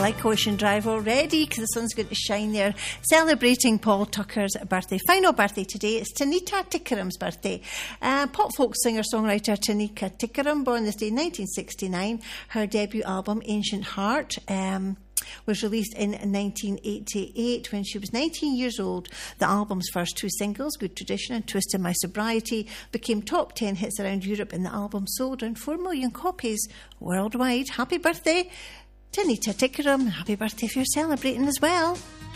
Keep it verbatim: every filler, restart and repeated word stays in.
like Ocean Drive already because the sun's going to shine there. Celebrating Paul Tucker's birthday. Final birthday today. It's Tanita Tikaram's birthday. Uh, pop folk singer-songwriter Tanika Tikaram, born this day in nineteen sixty-nine. Her debut album, Ancient Heart, um, was released in nineteen eighty-eight when she was nineteen years old. The album's first two singles, Good Tradition and Twisted My Sobriety, became top ten hits around Europe, and the album sold around four million copies worldwide. Happy birthday, Tanita Tikaram. Happy birthday if you're celebrating as well.